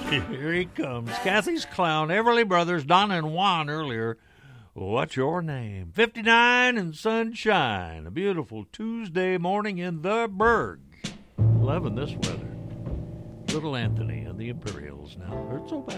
Here he comes. Kathy's Clown, Everly Brothers, Donna and Juan earlier. What's your name? 59 and sunshine. A beautiful Tuesday morning in the Berg. Loving this weather. Little Anthony and the Imperials now. Hurt so bad.